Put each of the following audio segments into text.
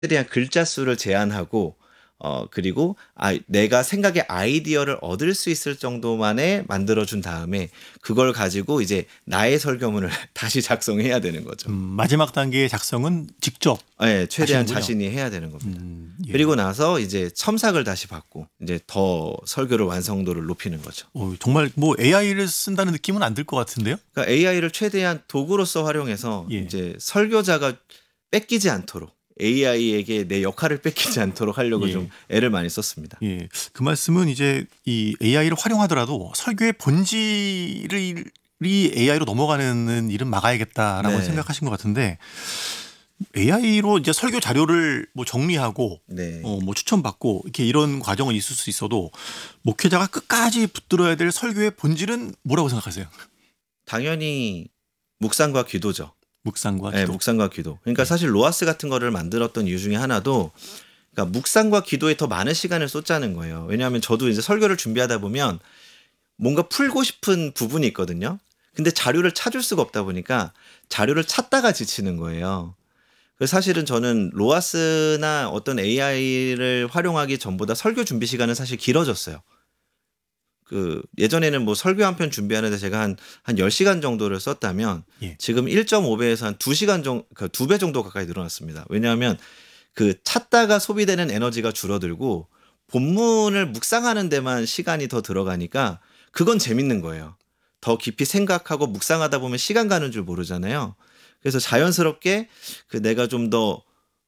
최대한 글자 수를 제한하고 그리고 내가 생각의 아이디어를 얻을 수 있을 정도만에 만들어 준 다음에 그걸 가지고 이제 나의 설교문을 다시 작성해야 되는 거죠. 마지막 단계의 작성은 직접 예, 최대한 하시는군요. 자신이 해야 되는 겁니다. 예. 그리고 나서 이제 첨삭을 다시 받고 이제 더 설교를 완성도를 높이는 거죠. 정말 뭐 AI를 쓴다는 느낌은 안 들 것 같은데요? 그러니까 AI를 최대한 도구로서 활용해서 예. 이제 설교자가 뺏기지 않도록 AI에게 내 역할을 뺏기지 않도록 하려고 예. 좀 애를 많이 썼습니다. 예. 그 말씀은 이제 이 AI를 활용하더라도 설교의 본질이 AI로 넘어가는 일은 막아야겠다라고 네. 생각하신 것 같은데 AI로 이제 설교 자료를 뭐 정리하고 네. 뭐 추천받고 이렇게 이런 과정은 있을 수 있어도 목회자가 끝까지 붙들어야 될 설교의 본질은 뭐라고 생각하세요? 당연히 묵상과 기도죠. 묵상과 네, 기도. 묵상과 기도. 그러니까 예. 사실 로아스 같은 거를 만들었던 이유 중에 하나도 그러니까 묵상과 기도에 더 많은 시간을 쏟자는 거예요. 왜냐하면 저도 이제 설교를 준비하다 보면 뭔가 풀고 싶은 부분이 있거든요. 근데 자료를 찾을 수가 없다 보니까 자료를 찾다가 지치는 거예요. 그래서 사실은 저는 로아스나 어떤 AI를 활용하기 전보다 설교 준비 시간은 사실 길어졌어요. 예전에는 뭐 설교 한 편 준비하는데 제가 한 10시간 정도를 썼다면 예. 지금 1.5배에서 한 2시간 정도, 2배 정도 가까이 늘어났습니다. 왜냐하면 찾다가 소비되는 에너지가 줄어들고 본문을 묵상하는 데만 시간이 더 들어가니까 그건 재밌는 거예요. 더 깊이 생각하고 묵상하다 보면 시간 가는 줄 모르잖아요. 그래서 자연스럽게 내가 좀 더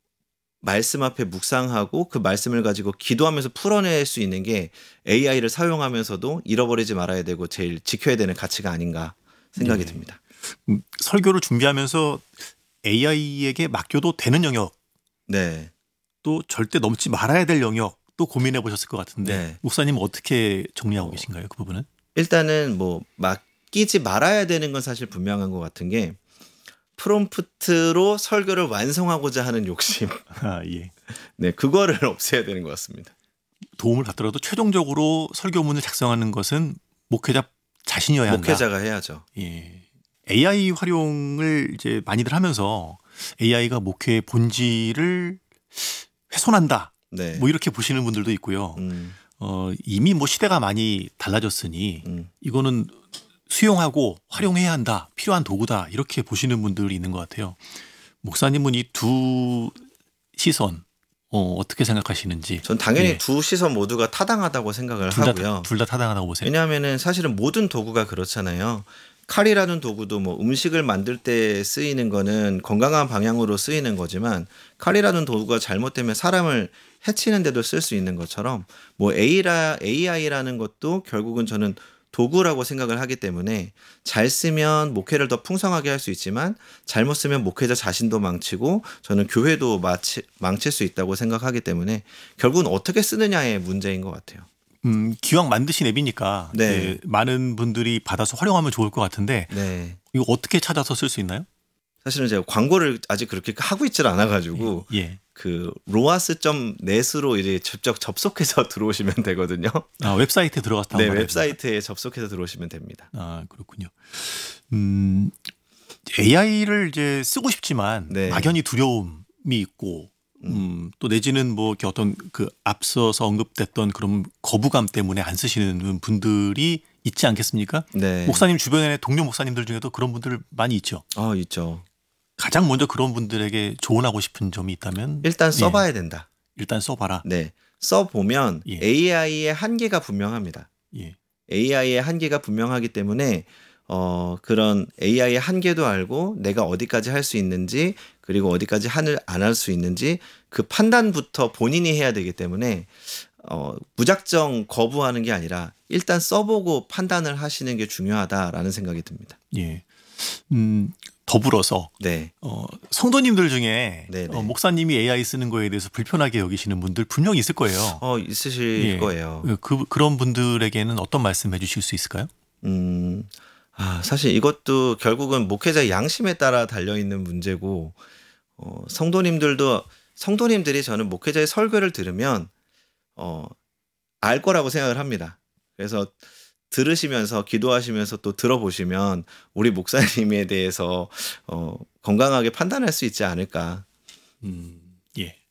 말씀 앞에 묵상하고 그 말씀을 가지고 기도하면서 풀어낼 수 있는 게 AI를 사용하면서도 잃어버리지 말아야 되고 제일 지켜야 되는 가치가 아닌가 생각이 예. 듭니다. 설교를 준비하면서 AI에게 맡겨도 되는 영역 네. 또 절대 넘지 말아야 될 영역도 고민해 보셨을 것 같은데 네. 목사님은 어떻게 정리하고 어, 계신가요? 그 부분은? 일단은 뭐 맡기지 말아야 되는 건 사실 분명한 것 같은 게 프롬프트로 설교를 완성하고자 하는 욕심. 예. 네, 그거를 없애야 되는 것 같습니다. 도움을 받더라도 최종적으로 설교문을 작성하는 것은 목회자 자신이어야 한다. 목회자가 해야죠. 예. AI 활용을 이제 많이들 하면서 AI가 목회의 본질을 훼손한다. 네. 뭐 이렇게 보시는 분들도 있고요. 음, 이미 뭐 시대가 많이 달라졌으니 음. 이거는 수용하고 활용해야 한다. 필요한 도구다. 이렇게 보시는 분들이 있는 것 같아요. 목사님은 이 두 시선 어떻게 생각하시는지. 전 당연히 예. 두 시선 모두가 타당하다고 생각을 하고요. 둘 다 타당하다고 보세요. 왜냐하면은 사실은 모든 도구가 그렇잖아요. 칼이라는 도구도 뭐 음식을 만들 때 쓰이는 거는 건강한 방향으로 쓰이는 거지만 칼이라는 도구가 잘못되면 사람을 해치는 데도 쓸 수 있는 것처럼 뭐 AI라는 것도 결국은 저는 도구라고 생각을 하기 때문에 잘 쓰면 목회를 더 풍성하게 할 수 있지만 잘못 쓰면 목회자 자신도 망치고 저는 교회도 망칠 수 있다고 생각하기 때문에 결국은 어떻게 쓰느냐의 문제인 것 같아요. 기왕 만드신 앱이니까 네. 예, 많은 분들이 받아서 활용하면 좋을 것 같은데 네. 이거 어떻게 찾아서 쓸 수 있나요? 사실은 제가 광고를 아직 그렇게 하고 있질 않아가지고 예. roas.net으로 이제 직접 접속해서 들어오시면 되거든요. 웹사이트에 들어가서 네, 다운받아야 웹사이트에 접속해서 들어오시면 됩니다. 그렇군요. AI를 이제 쓰고 싶지만 네. 막연히 두려움이 있고 또 내지는 뭐 이렇게 어떤 그 앞서서 언급됐던 그런 거부감 때문에 안 쓰시는 분들이 있지 않겠습니까? 네. 목사님 주변에 동료 목사님들 중에도 그런 분들 많이 있죠. 있죠. 가장 먼저 그런 분들에게 조언하고 싶은 점이 있다면 일단 예, 써봐야 된다. 일단 써봐라. 네. 써보면 예. AI의 한계가 분명합니다. 예. AI의 한계가 분명하기 때문에 그런 AI의 한계도 알고 내가 어디까지 할 수 있는지 그리고 어디까지 안 할 수 있는지 그 판단부터 본인이 해야 되기 때문에 무작정 거부하는 게 아니라 일단 써보고 판단을 하시는 게 중요하다라는 생각이 듭니다. 예. 더불어서 네. 성도님들 중에 네, 네. 목사님이 AI 쓰는 거에 대해서 불편하게 여기시는 분들 분명히 있을 거예요. 있으실 예. 거예요. 그런 분들에게는 어떤 말씀 해주실 수 있을까요? 사실 이것도 결국은 목회자의 양심에 따라 달려있는 문제고, 성도님들이 저는 목회자의 설교를 들으면, 알 거라고 생각을 합니다. 그래서 들으시면서 기도하시면서 또 들어보시면 우리 목사님에 대해서 건강하게 판단할 수 있지 않을까. 예.